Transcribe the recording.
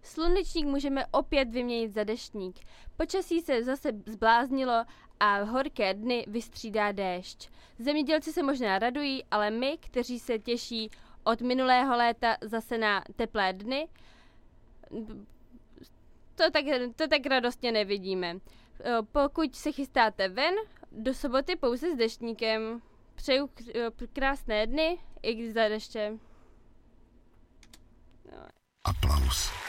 Slunečník můžeme opět vyměnit za deštník. Počasí se zase zbláznilo a horké dny vystřídá déšť. Zemědělci se možná radují, ale my, kteří se těší od minulého léta zase na teplé dny, to tak radostně nevidíme. Pokud se chystáte ven, do soboty pouze s deštníkem. Přeju krásné dny, i když za deště. Aplaus.